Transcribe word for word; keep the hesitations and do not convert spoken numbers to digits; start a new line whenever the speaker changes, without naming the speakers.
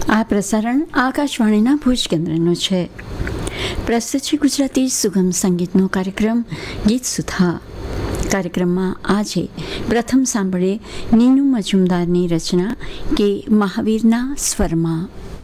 આ પ્રસારણ આકાશવાણીના ભુજ કેન્દ્રનું છે. પ્રસ્તુત છે ગુજરાતી સુગમ સંગીતનો કાર્યક્રમ ગીત સુધા. કાર્યક્રમમાં આજે પ્રથમ સાંભળે નીનુ મજુમદારની રચના કે મહાવીરના સ્વરમાં.